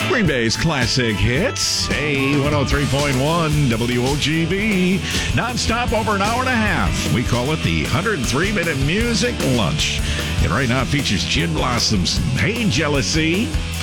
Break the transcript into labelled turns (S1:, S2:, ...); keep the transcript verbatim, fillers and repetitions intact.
S1: Green Bay's classic hits, A one oh three point one W O G B, non-stop over an hour and a half. We call it the one hundred three minute music lunch. And right now it features Gin Blossoms, Hey Jealousy.